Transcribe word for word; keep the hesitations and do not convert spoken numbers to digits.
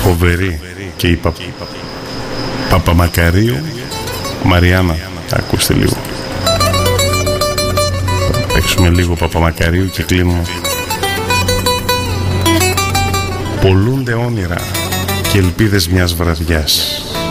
Φοβερή και η Πα... Παπαμακαρίου. Μαριάννα, ακούστε λίγο. Θα παίξουμε λίγο Παπαμακαρίου και κλείνουμε. Πολλούνται όνειρα και ελπίδες μιας βραδιάς.